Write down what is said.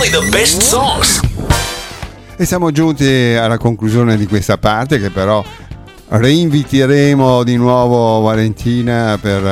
only the best songs. E siamo giunti alla conclusione di questa parte, che però reinviteremo di nuovo Valentina per